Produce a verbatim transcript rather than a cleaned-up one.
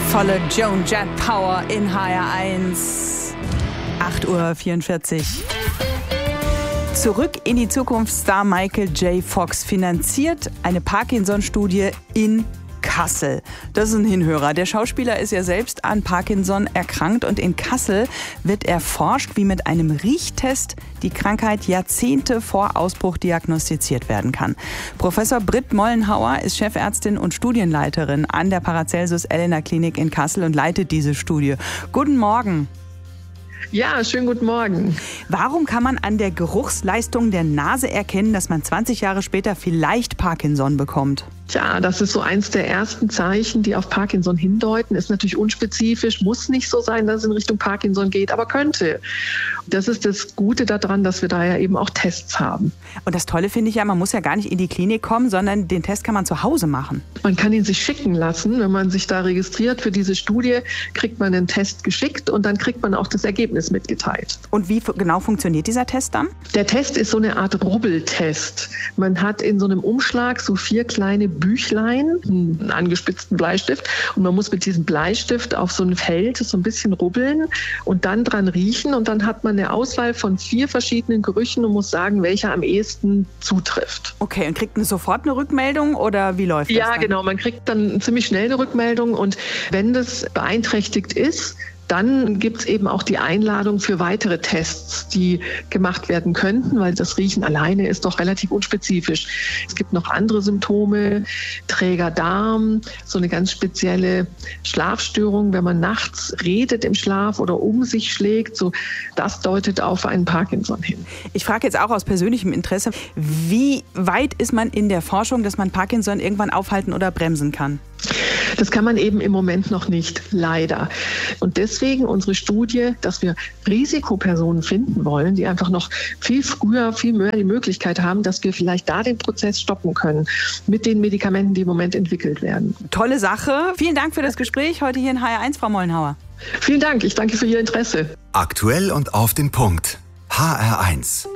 Volle Joan Jett Power in H R eins. acht Uhr vierundvierzig. Zurück in die Zukunft. Star Michael J. Fox finanziert eine Parkinson-Studie in Kassel. Das ist ein Hinhörer. Der Schauspieler ist ja selbst an Parkinson erkrankt und in Kassel wird erforscht, wie mit einem Riechtest die Krankheit Jahrzehnte vor Ausbruch diagnostiziert werden kann. Professor Britt Mollenhauer ist Chefärztin und Studienleiterin an der Paracelsus-Elena-Klinik in Kassel und leitet diese Studie. Guten Morgen. Ja, schönen guten Morgen. Warum kann man an der Geruchsleistung der Nase erkennen, dass man zwanzig Jahre später vielleicht Parkinson bekommt? Tja, das ist so eins der ersten Zeichen, die auf Parkinson hindeuten. Ist natürlich unspezifisch, muss nicht so sein, dass es in Richtung Parkinson geht, aber könnte. Das ist das Gute daran, dass wir da ja eben auch Tests haben. Und das Tolle finde ich ja, man muss ja gar nicht in die Klinik kommen, sondern den Test kann man zu Hause machen. Man kann ihn sich schicken lassen. Wenn man sich da registriert für diese Studie, kriegt man den Test geschickt und dann kriegt man auch das Ergebnis mitgeteilt. Und wie genau funktioniert dieser Test dann? Der Test ist so eine Art Rubbeltest. Man hat in so einem Umschlag so vier kleine Büchlein, einen angespitzten Bleistift und man muss mit diesem Bleistift auf so ein Feld so ein bisschen rubbeln und dann dran riechen und dann hat man eine Auswahl von vier verschiedenen Gerüchen und muss sagen, welcher am ehesten zutrifft. Okay, und kriegt man sofort eine Rückmeldung oder wie läuft das? Ja, dann? Genau, man kriegt dann ziemlich schnell eine Rückmeldung und wenn das beeinträchtigt ist, dann gibt es eben auch die Einladung für weitere Tests, die gemacht werden könnten, weil das Riechen alleine ist doch relativ unspezifisch. Es gibt noch andere Symptome, träger Darm, so eine ganz spezielle Schlafstörung, wenn man nachts redet im Schlaf oder um sich schlägt, so das deutet auf einen Parkinson hin. Ich frage jetzt auch aus persönlichem Interesse, wie weit ist man in der Forschung, dass man Parkinson irgendwann aufhalten oder bremsen kann? Das kann man eben im Moment noch nicht, leider. Und deswegen unsere Studie, dass wir Risikopersonen finden wollen, die einfach noch viel früher, viel mehr die Möglichkeit haben, dass wir vielleicht da den Prozess stoppen können mit den Medikamenten, die im Moment entwickelt werden. Tolle Sache. Vielen Dank für das Gespräch heute hier in H R eins, Frau Mollenhauer. Vielen Dank. Ich danke für Ihr Interesse. Aktuell und auf den Punkt. H R eins.